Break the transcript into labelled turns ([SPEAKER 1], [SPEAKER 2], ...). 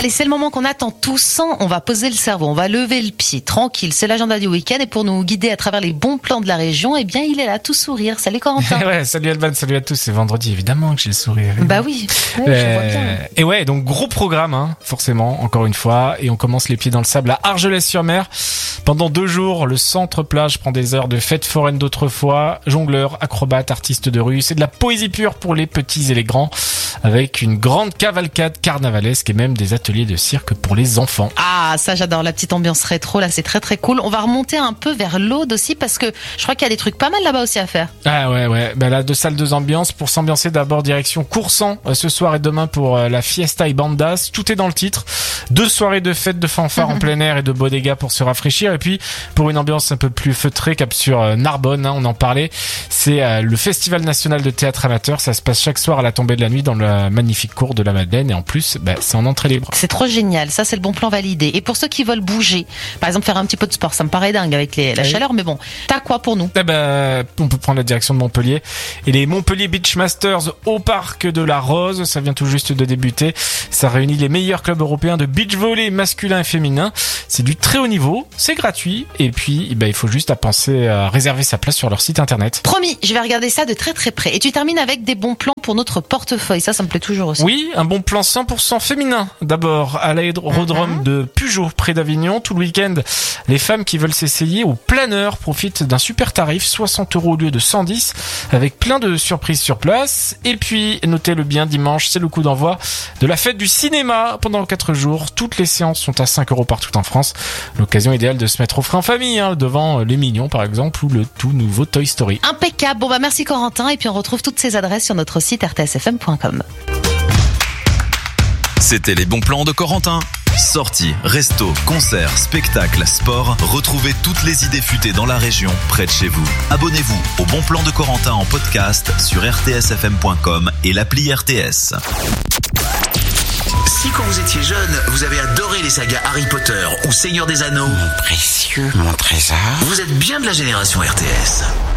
[SPEAKER 1] Allez, c'est le moment qu'on attend tous. On va poser le cerveau, on va lever le pied, tranquille. C'est l'agenda du week-end et pour nous guider à travers les bons plans de la région, eh bien, il est là, tout sourire. Salut Corentin.
[SPEAKER 2] Ouais, salut Alban, salut à tous. C'est vendredi, évidemment que j'ai le sourire.
[SPEAKER 1] Bah oui, je vois bien.
[SPEAKER 2] Et ouais, donc gros programme, forcément, encore une fois. Et on commence les pieds dans le sable à Argelès-sur-Mer. Pendant 2 jours, le centre plage prend des heures de fête foraine d'autrefois. Jongleurs, acrobates, artistes de rue. C'est de la poésie pure pour les petits et les grands. Avec une grande cavalcade carnavalesque et même des ateliers de cirque pour les enfants.
[SPEAKER 1] Ah, ça j'adore, la petite ambiance rétro, là c'est très très cool. On va remonter un peu vers l'Aude aussi parce que je crois qu'il y a des trucs pas mal là-bas aussi à faire.
[SPEAKER 2] Ah ouais. Ben là, 2 salles, 2 ambiances. Pour s'ambiancer d'abord direction Coursan ce soir et demain pour la Fiesta y Bandas. Tout est dans le titre. 2 soirées de fête de fanfare en plein air et de bodega pour se rafraîchir. Et puis pour une ambiance un peu plus feutrée, cap sur Narbonne, on en parlait. C'est le Festival national de théâtre amateur. Ça se passe chaque soir à la tombée de la nuit dans la magnifique cour de la Madeleine. Et en plus, c'est en entrée libre.
[SPEAKER 1] C'est trop génial, ça c'est le bon plan validé. Et pour ceux qui veulent bouger, par exemple faire un petit peu de sport, ça me paraît dingue avec la chaleur, mais bon, t'as quoi pour nous?
[SPEAKER 2] On peut prendre la direction de Montpellier et les Montpellier Beach Masters au parc de la Rose, ça vient tout juste de débuter. Ça réunit les meilleurs clubs européens de beach volley masculin et féminin. C'est du très haut niveau, c'est gratuit et puis il faut juste penser à réserver sa place sur leur site internet.
[SPEAKER 1] Promis, je vais regarder ça de très très près. Et tu termines avec des bons plans pour notre portefeuille, ça me plaît toujours aussi.
[SPEAKER 2] Oui, un bon plan 100% féminin. D'abord, à l'aérodrome de Pugeot, près d'Avignon, tout le week-end, les femmes qui veulent s'essayer au planeur profitent d'un super tarif, 60 € au lieu de 110, avec plein de surprises sur place. Et puis, notez-le bien, dimanche, c'est le coup d'envoi de la fête du cinéma pendant 4 jours. Toutes les séances sont à 5 € partout en France. L'occasion idéale de se mettre au frais en famille, devant Les Mignons par exemple, ou le tout nouveau Toy Story.
[SPEAKER 1] Impeccable. Bon merci Corentin, et puis on retrouve toutes ces adresses sur notre site rtsfm.com.
[SPEAKER 3] C'était les bons plans de Corentin. Sorties, restos, concerts, spectacles, sport. Retrouvez toutes les idées futées dans la région, près de chez vous. Abonnez-vous au bon plan de Corentin en podcast sur rtsfm.com et l'appli RTS.
[SPEAKER 4] Si quand vous étiez jeune, vous avez adoré les sagas Harry Potter ou Seigneur des Anneaux,
[SPEAKER 5] Mon précieux, mon trésor.
[SPEAKER 4] vous êtes bien de la génération RTS.